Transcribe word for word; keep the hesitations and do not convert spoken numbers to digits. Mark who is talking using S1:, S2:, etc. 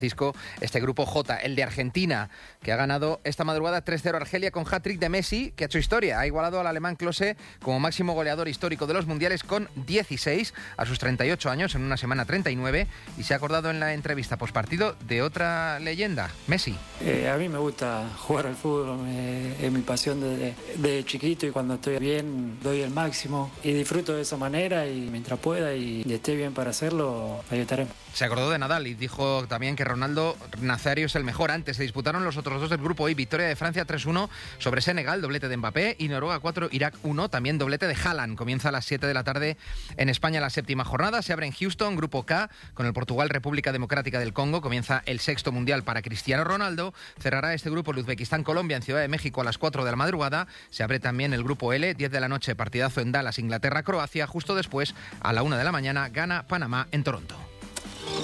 S1: Francisco, este grupo J, el de Argentina, que ha ganado esta madrugada tres cero a Argelia con hat-trick de Messi, que ha hecho historia. Ha igualado al alemán Klose como máximo goleador histórico de los mundiales con dieciséis a sus treinta y ocho años, en una semana treinta y nueve, y se ha acordado en la entrevista postpartido de otra leyenda, Messi.
S2: Eh, a mí me gusta jugar al fútbol, eh, es mi pasión desde, desde chiquito, y cuando estoy bien doy el máximo y disfruto de esa manera, y mientras pueda y, y esté bien para hacerlo, ahí estaremos.
S1: Se acordó de Nadal y dijo también que Ronaldo Nazario es el mejor. Antes se disputaron los otros dos del grupo I. Victoria de Francia tres uno sobre Senegal, doblete de Mbappé, y Noruega cuatro, Irak uno, también doblete de Haaland. Comienza a las siete de la tarde en España la séptima jornada. Se abre en Houston, grupo K, con el Portugal República Democrática del Congo. Comienza el sexto mundial para Cristiano Ronaldo. Cerrará este grupo el Uzbekistán Colombia en Ciudad de México a las cuatro de la madrugada. Se abre también el grupo L, diez de la noche, partidazo en Dallas, Inglaterra, Croacia. Justo después, a la una de la mañana, gana Panamá en Toronto.